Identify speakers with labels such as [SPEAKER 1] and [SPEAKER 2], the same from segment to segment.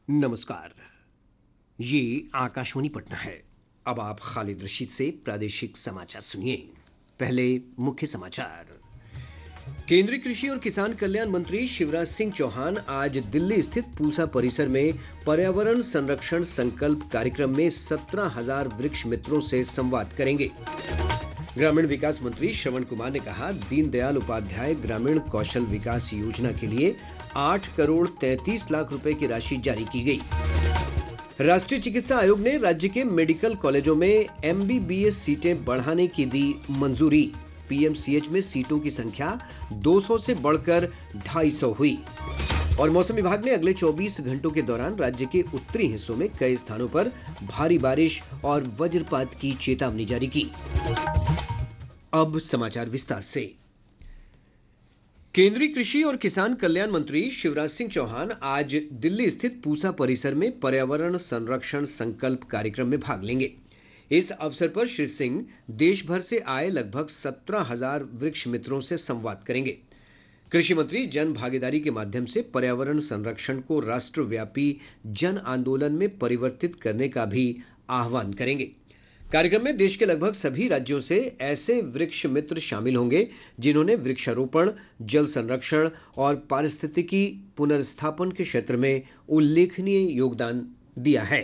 [SPEAKER 1] नमस्कार। ये आकाशवाणी पटना है। अब आप खालिद रशीद से प्रादेशिक समाचार सुनिए। पहले मुख्य समाचार। केंद्रीय कृषि और किसान कल्याण मंत्री शिवराज सिंह चौहान आज दिल्ली स्थित पूसा परिसर में पर्यावरण संरक्षण संकल्प कार्यक्रम में 17,000 वृक्ष मित्रों से संवाद करेंगे। ग्रामीण विकास मंत्री श्रवण कुमार ने कहा, दीनदयाल उपाध्याय ग्रामीण कौशल विकास योजना के लिए 8 करोड़ 33 लाख रुपए की राशि जारी की गई। राष्ट्रीय चिकित्सा आयोग ने राज्य के मेडिकल कॉलेजों में एमबीबीएस सीटें बढ़ाने की दी मंजूरी। पीएमसीएच में सीटों की संख्या 200 से बढ़कर 250 हुई। और मौसम विभाग ने अगले 24 घंटों के दौरान राज्य के उत्तरी हिस्सों में कई स्थानों पर भारी बारिश और वज्रपात की चेतावनी जारी की। अब समाचार विस्तार से। केंद्रीय कृषि और किसान कल्याण मंत्री शिवराज सिंह चौहान आज दिल्ली स्थित पूसा परिसर में पर्यावरण संरक्षण संकल्प कार्यक्रम में भाग लेंगे। इस अवसर पर श्री सिंह देश भर से आए लगभग 17,000 वृक्ष मित्रों से संवाद करेंगे। कृषि मंत्री जन भागीदारी के माध्यम से पर्यावरण संरक्षण को राष्ट्रव्यापी जन आंदोलन में परिवर्तित करने का भी आह्वान करेंगे। कार्यक्रम में देश के लगभग सभी राज्यों से ऐसे वृक्ष मित्र शामिल होंगे जिन्होंने वृक्षारोपण, जल संरक्षण और पारिस्थितिकी पुनर्स्थापन के क्षेत्र में उल्लेखनीय योगदान दिया है।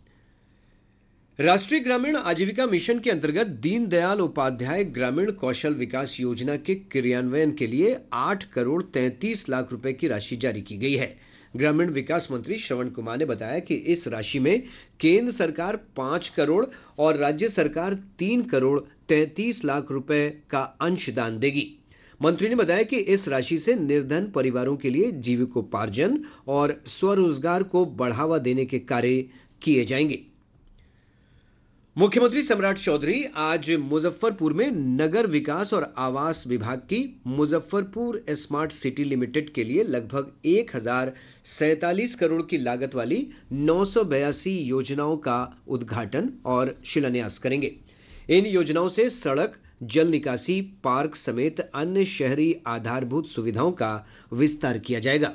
[SPEAKER 1] राष्ट्रीय ग्रामीण आजीविका मिशन के अंतर्गत दीनदयाल उपाध्याय ग्रामीण कौशल विकास योजना के क्रियान्वयन के लिए 8 करोड़ 33 लाख रुपए की राशि जारी की गई है। ग्रामीण विकास मंत्री श्रवण कुमार ने बताया कि इस राशि में केंद्र सरकार 5 करोड़ और राज्य सरकार 3 करोड़ 33 लाख रुपए का अंशदान देगी। मंत्री ने बताया कि इस राशि से निर्धन परिवारों के लिए जीविकोपार्जन और स्वरोजगार को बढ़ावा देने के कार्य किए जाएंगे। मुख्यमंत्री सम्राट चौधरी आज मुजफ्फरपुर में नगर विकास और आवास विभाग की मुजफ्फरपुर स्मार्ट सिटी लिमिटेड के लिए लगभग 1,047 करोड़ की लागत वाली 982 योजनाओं का उद्घाटन और शिलान्यास करेंगे। इन योजनाओं से सड़क, जल निकासी, पार्क समेत अन्य शहरी आधारभूत सुविधाओं का विस्तार किया जाएगा।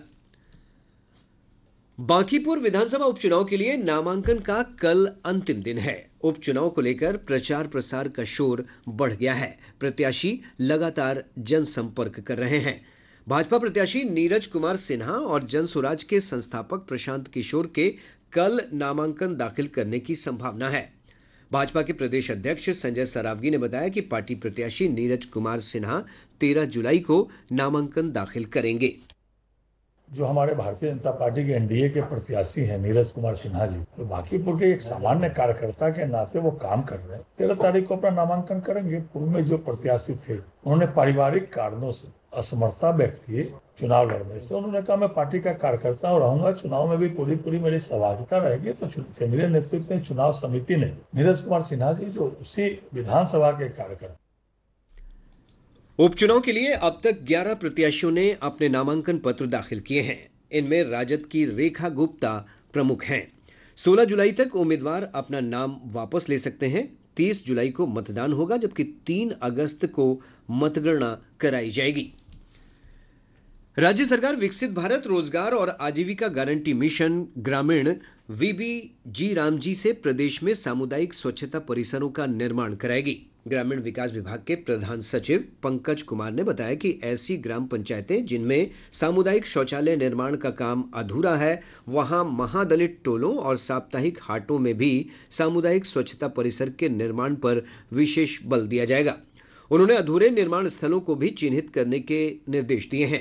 [SPEAKER 1] बांकीपुर विधानसभा उपचुनाव के लिए नामांकन का कल अंतिम दिन है। उपचुनाव को लेकर प्रचार प्रसार का शोर बढ़ गया है। प्रत्याशी लगातार जनसंपर्क कर रहे हैं। भाजपा प्रत्याशी नीरज कुमार सिन्हा और जनसुराज के संस्थापक प्रशांत किशोर के कल नामांकन दाखिल करने की संभावना है। भाजपा के प्रदेश अध्यक्ष संजय सरावगी ने बताया कि पार्टी प्रत्याशी नीरज कुमार सिन्हा 13 जुलाई को नामांकन दाखिल करेंगे।
[SPEAKER 2] जो हमारे भारतीय जनता पार्टी के एनडीए के प्रत्याशी हैं नीरज कुमार सिन्हा जी, तो बांकीपुर के एक सामान्य कार्यकर्ता के नाते वो काम कर रहे हैं। 13 तारीख को अपना नामांकन करेंगे। पूर्व में जो प्रत्याशी थे उन्होंने पारिवारिक कारणों से असमर्थता व्यक्त की चुनाव लड़ने से। उन्होंने कहा मैं पार्टी का कार्यकर्ता रहूंगा, चुनाव में भी पूरी मेरी सहभागिता रहेगी। तो केंद्रीय नेतृत्व में चुनाव समिति ने नीरज कुमार सिन्हा जी जो उसी विधानसभा के कार्यकर्ता।
[SPEAKER 1] उपचुनाव के लिए अब तक 11 प्रत्याशियों ने अपने नामांकन पत्र दाखिल किए हैं। इनमें राजद की रेखा गुप्ता प्रमुख हैं। 16 जुलाई तक उम्मीदवार अपना नाम वापस ले सकते हैं। 30 जुलाई को मतदान होगा, जबकि 3 अगस्त को मतगणना कराई जाएगी। राज्य सरकार विकसित भारत रोजगार और आजीविका गारंटी मिशन ग्रामीण वीबीजी रामजी से प्रदेश में सामुदायिक स्वच्छता परिसरों का निर्माण कराएगी। ग्रामीण विकास विभाग के प्रधान सचिव पंकज कुमार ने बताया कि ऐसी ग्राम पंचायतें जिनमें सामुदायिक शौचालय निर्माण का काम अधूरा है, वहां महादलित टोलों और साप्ताहिक हाटों में भी सामुदायिक स्वच्छता परिसर के निर्माण पर विशेष बल दिया जाएगा। उन्होंने अधूरे निर्माण स्थलों को भी चिन्हित करने के निर्देश दिए हैं।